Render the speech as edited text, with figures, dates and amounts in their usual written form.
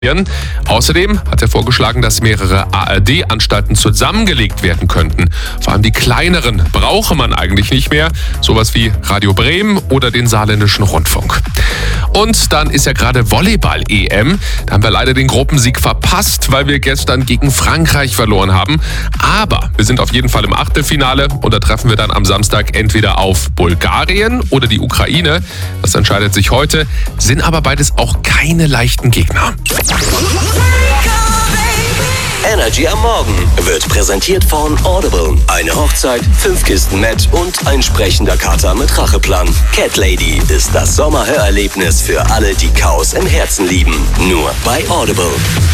Außerdem hat er vorgeschlagen, dass mehrere ARD-Anstalten zusammengelegt werden könnten. Vor allem die kleineren brauche man eigentlich nicht mehr. Sowas wie Radio Bremen oder den Saarländischen Rundfunk. Und dann ist ja gerade Volleyball-EM. Da haben wir leider den Gruppensieg verpasst, weil wir gestern gegen Frankreich verloren haben. Aber wir sind auf jeden Fall im Achtelfinale und da treffen wir dann am Samstag entweder auf Bulgarien oder die Ukraine. Das entscheidet sich heute, sind aber beides auch keine leichten Gegner. Energy am Morgen wird präsentiert von Audible. Eine Hochzeit, 5 Kisten Met und ein sprechender Kater mit Racheplan. Cat Lady ist das Sommerhörerlebnis für alle, die Chaos im Herzen lieben. Nur bei Audible.